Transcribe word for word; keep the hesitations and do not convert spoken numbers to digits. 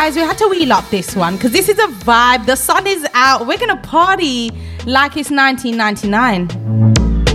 guys, we had to wheel up this one because this is a vibe. The sun is out. We're going to party like it's nineteen ninety-nine.